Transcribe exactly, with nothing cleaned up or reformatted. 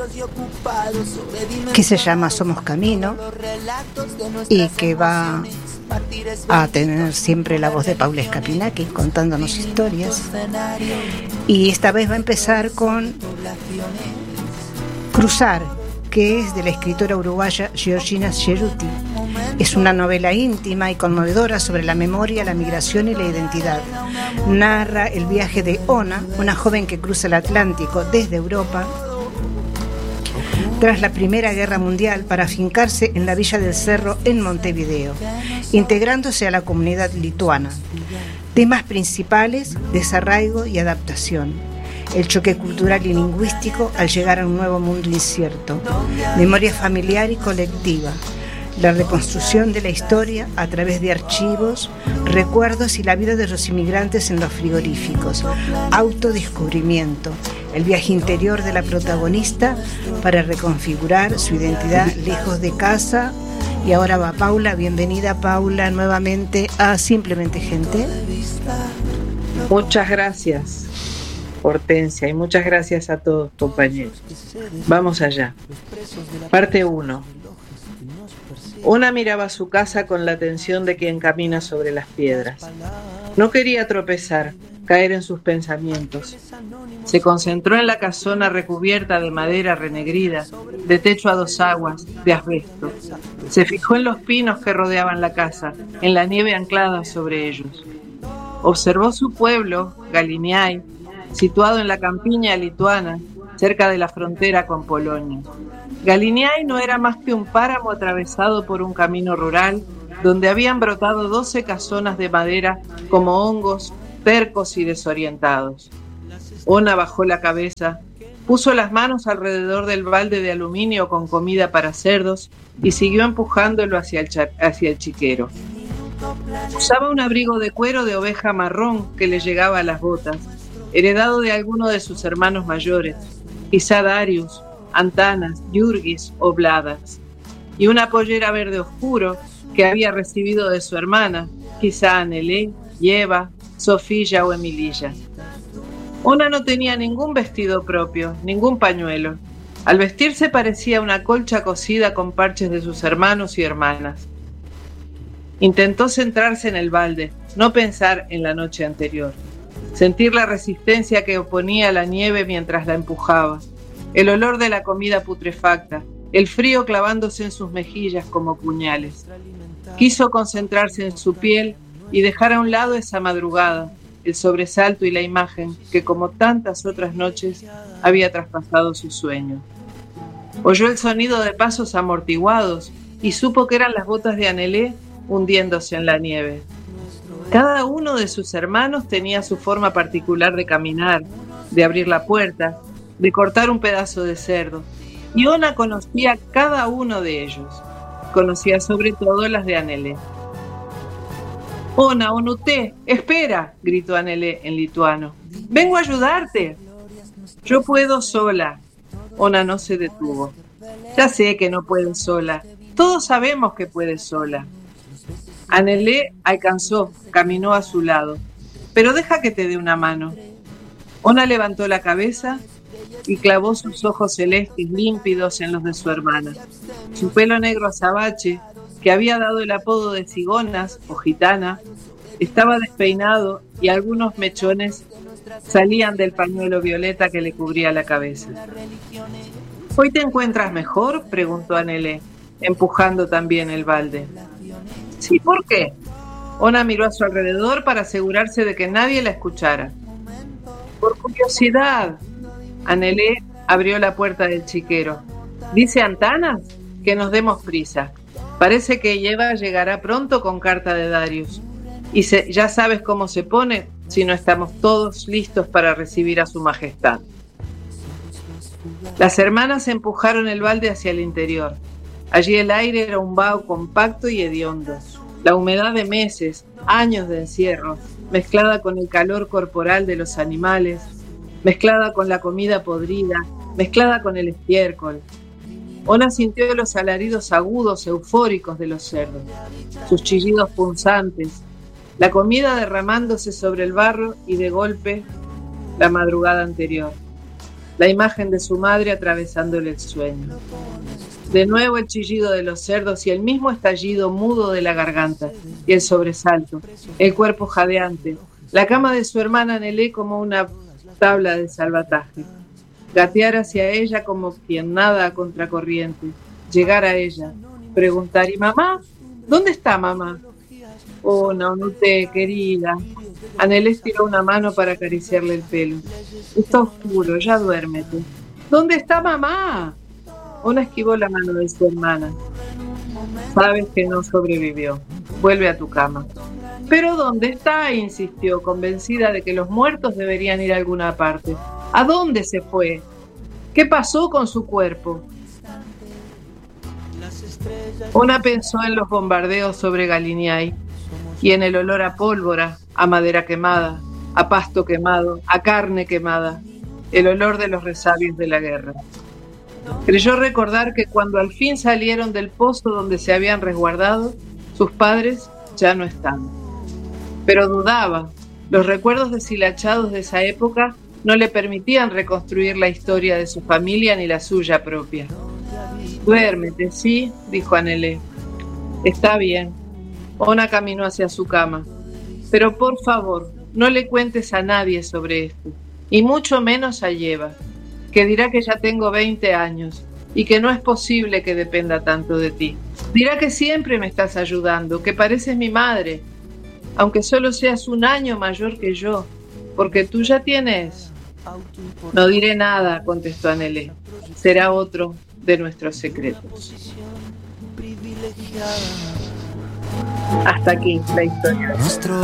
que se llama Somos Camino y que va a tener siempre la voz de Paula Scapinaki contándonos historias. Y esta vez va a empezar con Cruzar, que es de la escritora uruguaya Georgina Cerruti. Es una novela íntima y conmovedora sobre la memoria, la migración y la identidad. Narra el viaje de Ona, una joven que cruza el Atlántico desde Europa tras la Primera Guerra Mundial para afincarse en la Villa del Cerro en Montevideo, integrándose a la comunidad lituana. Temas principales: desarraigo y adaptación, el choque cultural y lingüístico al llegar a un nuevo mundo incierto, memoria familiar y colectiva, la reconstrucción de la historia a través de archivos, recuerdos y la vida de los inmigrantes en los frigoríficos, autodescubrimiento, el viaje interior de la protagonista para reconfigurar su identidad lejos de casa. Y ahora va Paula. Bienvenida, Paula, nuevamente a Simplemente Gente. Muchas gracias, Hortensia, y muchas gracias a todos, compañeros. Vamos allá. Parte uno. Ona miraba su casa con la atención de quien camina sobre las piedras. No quería tropezar, caer en sus pensamientos. Se concentró en la casona recubierta de madera renegrida, de techo a dos aguas, de asbesto. Se fijó en los pinos que rodeaban la casa, en la nieve anclada sobre ellos. Observó su pueblo, Galiniai, situado en la campiña lituana, cerca de la frontera con Polonia. Galiniai no era más que un páramo atravesado por un camino rural donde habían brotado doce casonas de madera como hongos, tercos y desorientados. Ona bajó la cabeza, puso las manos alrededor del balde de aluminio con comida para cerdos y siguió empujándolo hacia el, cha- hacia el chiquero. Usaba un abrigo de cuero de oveja marrón que le llegaba a las botas, heredado de alguno de sus hermanos mayores, quizá Darius, Antanas, Yurgis o Bladas, y una pollera verde oscuro que había recibido de su hermana, quizá Anelé, Yeva, Sofía o Emililla. Ona no tenía ningún vestido propio, ningún pañuelo. Al vestirse parecía una colcha cosida con parches de sus hermanos y hermanas. Intentó centrarse en el balde, no pensar en la noche anterior, sentir la resistencia que oponía la nieve mientras la empujaba, el olor de la comida putrefacta, el frío clavándose en sus mejillas como puñales. Quiso concentrarse en su piel y dejar a un lado esa madrugada, el sobresalto y la imagen que, como tantas otras noches, había traspasado su sueño. Oyó el sonido de pasos amortiguados y supo que eran las botas de Anelé hundiéndose en la nieve. Cada uno de sus hermanos tenía su forma particular de caminar, de abrir la puerta, de cortar un pedazo de cerdo, y Ona conocía cada uno de ellos. Conocía sobre todo las de Anelé. «Ona, Onuté, espera», gritó Anelé en lituano. «Vengo a ayudarte». «Yo puedo sola». Ona no se detuvo. «Ya sé que no puedes sola. Todos sabemos que puedes sola». Anelé alcanzó, caminó a su lado. «Pero deja que te dé una mano». Ona levantó la cabeza y clavó sus ojos celestes límpidos en los de su hermana. Su pelo negro azabache, que había dado el apodo de cigonas o gitana, estaba despeinado y algunos mechones salían del pañuelo violeta que le cubría la cabeza. «¿Hoy te encuentras mejor?», preguntó Anelé, empujando también el balde. «Sí, ¿por qué?». Ona miró a su alrededor para asegurarse de que nadie la escuchara. «Por curiosidad». Anelé abrió la puerta del chiquero. «¿Dice Antanas? Que nos demos prisa. Parece que Yeva llegará pronto con carta de Darius. Y se, ya sabes cómo se pone si no estamos todos listos para recibir a su majestad». Las hermanas empujaron el balde hacia el interior. Allí el aire era un vaho compacto y hediondo. La humedad de meses, años de encierro, mezclada con el calor corporal de los animales, mezclada con la comida podrida, mezclada con el estiércol. Ona sintió los alaridos agudos, eufóricos de los cerdos, sus chillidos punzantes, la comida derramándose sobre el barro y de golpe la madrugada anterior. la imagen de su madre atravesándole el sueño. De nuevo el chillido de los cerdos y el mismo estallido mudo de la garganta, y el sobresalto, el cuerpo jadeante, la cama de su hermana Nelé como una tabla de salvataje. Gatear hacia ella como quien nada a contracorriente, llegar a ella, preguntar, ¿y mamá? ¿Dónde está mamá? Oh, Naunute, querida. Anelé estiró una mano para acariciarle el pelo. Está oscuro, ya duérmete. ¿Dónde está mamá? Ona esquivó la mano de su hermana. Sabes que no sobrevivió. Vuelve a tu cama. ¿Pero dónde está? Insistió, convencida de que los muertos deberían ir a alguna parte. ¿A dónde se fue? ¿Qué pasó con su cuerpo? Ona pensó en los bombardeos sobre Galiniay y en el olor a pólvora, a madera quemada, a pasto quemado, a carne quemada, el olor de los resabios de la guerra. Creyó recordar que cuando al fin salieron del pozo donde se habían resguardado, sus padres ya no estaban. Pero dudaba, los recuerdos deshilachados de esa época no le permitían reconstruir la historia de su familia ni la suya propia. Duérmete, ¿sí? Dijo Anelé. Está bien. Ona caminó hacia su cama. Pero por favor, no le cuentes a nadie sobre esto, y mucho menos a Yeva, que dirá que ya tengo veinte años y que no es posible que dependa tanto de ti. Dirá que siempre me estás ayudando, que pareces mi madre, aunque solo seas un año mayor que yo, porque tú ya tienes... No diré nada, contestó Anelé. Será otro de nuestros secretos. Hasta aquí la historia.